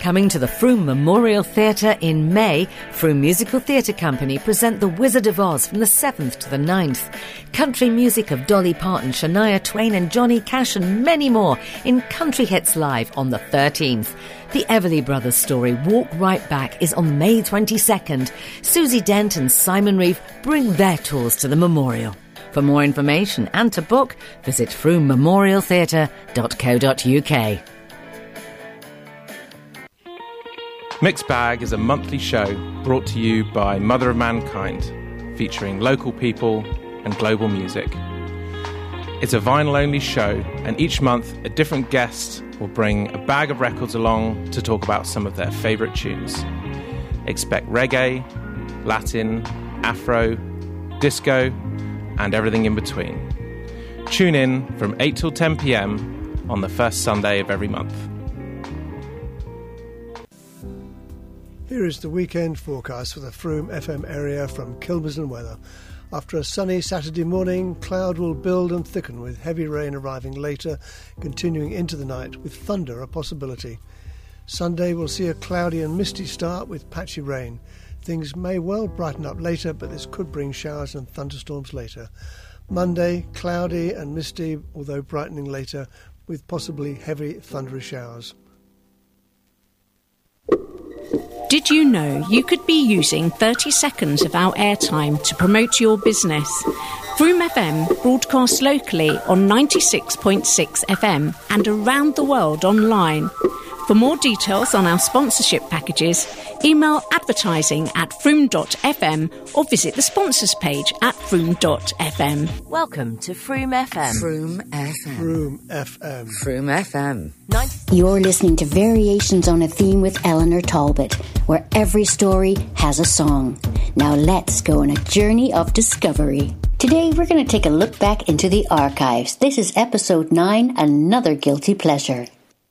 Coming to the Frome Memorial Theatre in May, Frome Musical Theatre Company present The Wizard of Oz from the 7th to the 9th. Country music of Dolly Parton, Shania Twain and Johnny Cash and many more in Country Hits Live on the 13th. The Everly Brothers story, Walk Right Back, is on May 22nd. Susie Dent and Simon Reeve bring their tours to the memorial. For more information and to book, visit fromemorialtheatre.co.uk. Mixed Bag is a monthly show brought to you by Mother of Mankind, featuring local people and global music. It's a vinyl-only show, and each month a different guest will bring a bag of records along to talk about some of their favourite tunes. Expect reggae, Latin, Afro, disco, and everything in between. Tune in from 8 till 10 p.m. on the first Sunday of every month. Here is the weekend forecast for the Frome FM area from Kilmersdon Weather. After a sunny Saturday morning, cloud will build and thicken with heavy rain arriving later, continuing into the night with thunder a possibility. Sunday will see a cloudy and misty start with patchy rain. Things may well brighten up later, but this could bring showers and thunderstorms later. Monday, cloudy and misty, although brightening later, with possibly heavy thundery showers. Did you know you could be using 30 seconds of our airtime to promote your business? Frome FM broadcasts locally on 96.6 FM and around the world online. For more details on our sponsorship packages, email advertising@frome.fm or visit the sponsors page at frome.fm. Welcome to Frome FM. Frome FM. Frome FM. Frome FM. You're listening to Variations on a Theme with Eleanor Talbot, where every story has a song. Now let's go on a journey of discovery. Today we're going to take a look back into the archives. This is episode 9, Another Guilty Pleasure.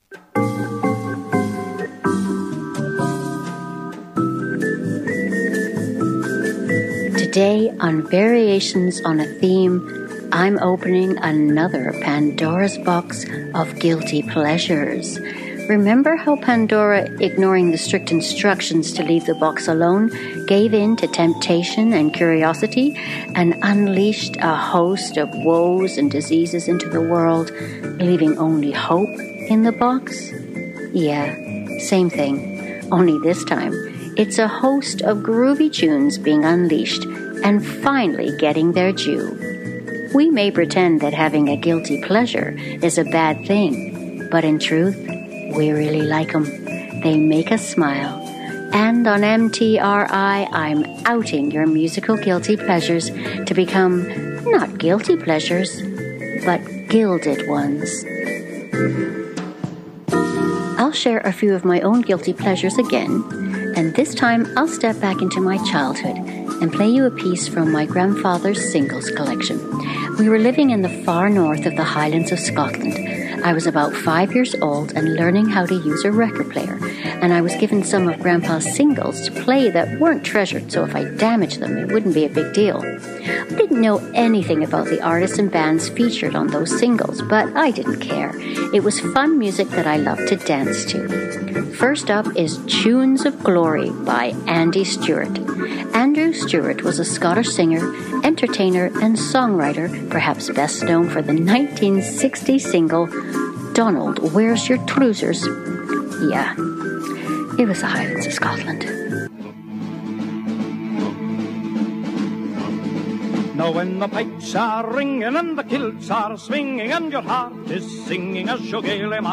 Today on Variations on a Theme, I'm opening another Pandora's box of guilty pleasures. Remember how Pandora, ignoring the strict instructions to leave the box alone, gave in to temptation and curiosity and unleashed a host of woes and diseases into the world, leaving only hope in the box? Yeah, same thing. Only this time, it's a host of groovy tunes being unleashed and finally getting their due. We may pretend that having a guilty pleasure is a bad thing, but in truth, we really like them. They make us smile. And on MTRI, I'm outing your musical guilty pleasures to become not guilty pleasures, but gilded ones. I'll share a few of my own guilty pleasures again, and this time I'll step back into my childhood and play you a piece from my grandfather's singles collection. We were living in the far north of the Highlands of Scotland. I was about 5 years old and learning how to use a record player, and I was given some of Grandpa's singles to play that weren't treasured, so if I damaged them, it wouldn't be a big deal. I didn't know anything about the artists and bands featured on those singles, but I didn't care. It was fun music that I loved to dance to. First up is Tunes of Glory by Andy Stewart. Andrew Stewart was a Scottish singer, entertainer, and songwriter, perhaps best known for the 1960 single, Donald, Where's Your Trousers? Yeah, it was the Highlands of Scotland. Now when the pipes are ringing and the kilts are swinging and your heart is singing as you gaily